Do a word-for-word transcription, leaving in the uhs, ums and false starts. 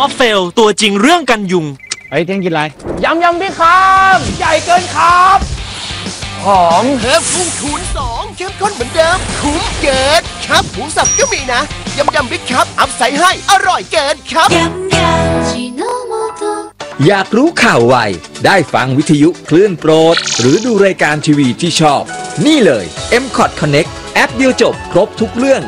อฟเฟลตัวจริงเรื่องกันยุงเฮ้ยเที่ยงกินอะไรยำยำพี่ครับใหญ่เกินครับหอมเพิ่มพุ่งคูณสองเข้มข้นเหมือนเดิมคุ้มเกินครับหมูสับก็มีนะยำยำบิ๊กครับอัพใส่ให้อร่อยเกินครับอยากรู้ข่าวไวได้ฟังวิทยุคลื่นโปรดหรือดูรายการทีวีที่ชอบนี่เลย เอ็ม คอท Connect แอปเดียวจบครบทุกเรื่อง